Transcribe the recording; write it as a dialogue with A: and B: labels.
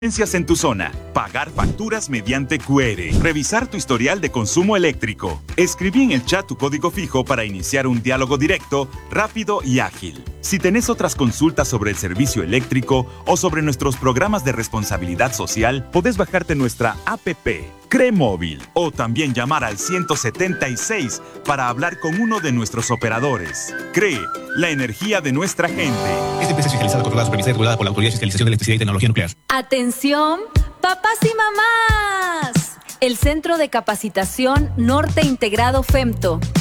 A: En tu zona, pagar facturas mediante QR, revisar tu historial de consumo eléctrico. Escribí en el chat tu código fijo para iniciar un diálogo directo, rápido y ágil. Si tenés otras consultas sobre el servicio eléctrico o sobre nuestros programas de responsabilidad social, podés bajarte nuestra APP, CRE Móvil, o también llamar al 176 para hablar con uno de nuestros operadores. CRE, la energía de nuestra gente.
B: Esta empresa es fiscalizada, controlada, supervisada y regulada por la Autoridad de Fiscalización de Electricidad y Tecnología Nuclear.
C: ¡Atención, papás y mamás! El Centro de Capacitación Norte Integrado FEMTO